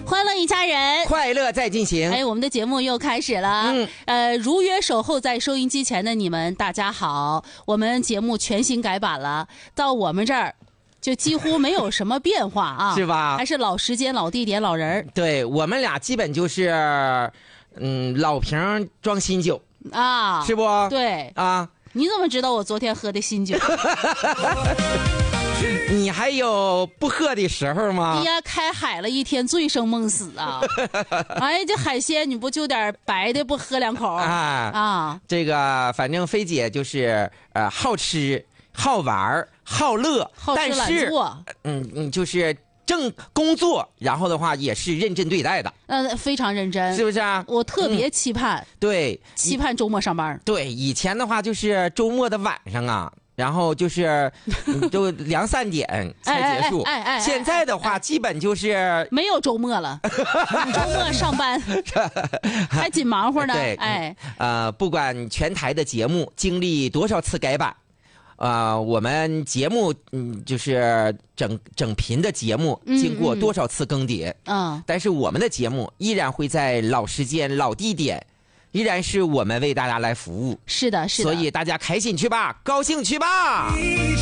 欢乐一家人， 快乐在进行。 哎，我们的节目又开始了。如约守候在收音机前的你们，大家好。我们节目全新改版了，到我们这儿就几乎没有什么变化啊， 是吧？ 还是老时间、老地点、老人。 对，我们俩基本就是，老瓶装新酒啊， 是不？ 对啊， 你怎么知道我昨天喝的新酒？ 你还有不喝的时候吗？ 哎呀，开海了一天，醉生梦死啊！哎，这海鲜你不就点白的不喝两口啊？ 这个反正菲姐就是好吃、好玩、好乐， 好吃懒做。 就是正工作，然后的话也是认真对待的。 非常认真， 是不是啊？ 我特别期盼， 对， 期盼周末上班。 对，以前的话就是周末的晚上啊。然后就是都2、3点才结束。现在的话，基本就是没有周末了，周末上班还紧忙活呢。 对，不管全台的节目经历多少次改版，我们节目就是整频的节目经过多少次更迭，但是我们的节目依然会在老时间、老地点。依然是我们为大家来服务， 是的，是的， 所以大家开心去吧，高兴去吧。